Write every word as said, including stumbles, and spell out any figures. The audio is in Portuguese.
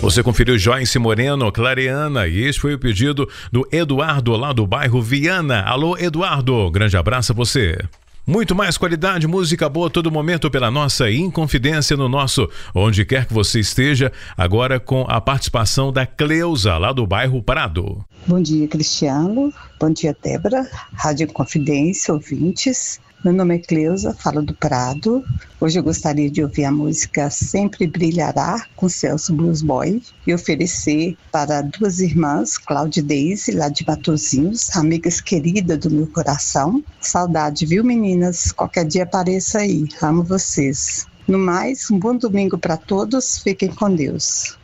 Você conferiu Joyce Moreno, Clareana, e este foi o pedido do Eduardo, lá do bairro Viana. Alô, Eduardo, grande abraço a você. Muito mais qualidade, música boa a todo momento pela nossa Inconfidência no nosso Onde Quer Que Você Esteja, agora com a participação da Cleusa, lá do bairro Prado. Bom dia, Cristiano. Bom dia, Débora. Rádio Inconfidência, ouvintes. Meu nome é Cleusa, falo do Prado. Hoje eu gostaria de ouvir a música Sempre Brilhará, com Celso Blues Boy, e oferecer para duas irmãs, Cláudia e Deise, lá de Matozinhos, amigas queridas do meu coração. Saudade, viu, meninas? Qualquer dia apareça aí. Amo vocês. No mais, um bom domingo para todos. Fiquem com Deus.